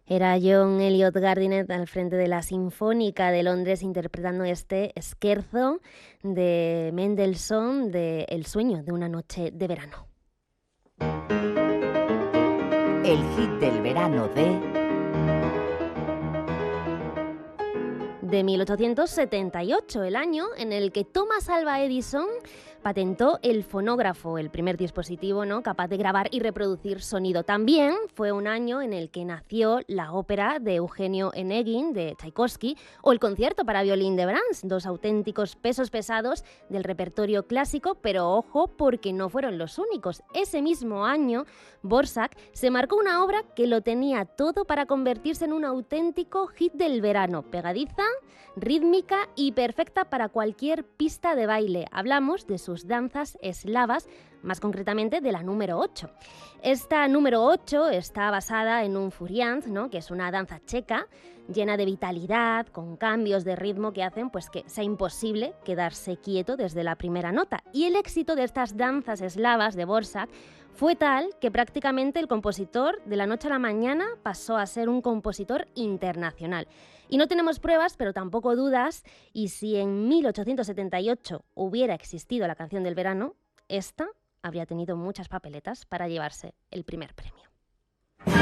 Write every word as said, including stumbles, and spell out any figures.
Era John Eliot Gardiner al frente de la Sinfónica de Londres interpretando este scherzo de Mendelssohn de El sueño de una noche de verano. El hit del verano de... de mil ochocientos setenta y ocho, el año en el que Thomas Alva Edison patentó el fonógrafo, el primer dispositivo, ¿no?, capaz de grabar y reproducir sonido. También fue un año en el que nació la ópera de Eugenio Onegin de Tchaikovsky o el concierto para violín de Brahms, dos auténticos pesos pesados del repertorio clásico, pero ojo, porque no fueron los únicos. Ese mismo año, Dvořák se marcó una obra que lo tenía todo para convertirse en un auténtico hit del verano, pegadiza, rítmica y perfecta para cualquier pista de baile. Hablamos de sus danzas eslavas, más concretamente de la número ocho. Esta número ocho está basada en un furiant, ¿no?, que es una danza checa llena de vitalidad, con cambios de ritmo que hacen pues, que sea imposible quedarse quieto desde la primera nota. Y el éxito de estas danzas eslavas de Dvořák fue tal que prácticamente el compositor de la noche a la mañana pasó a ser un compositor internacional. Y no tenemos pruebas, pero tampoco dudas, y si en mil ochocientos setenta y ocho hubiera existido la canción del verano, esta habría tenido muchas papeletas para llevarse el primer premio.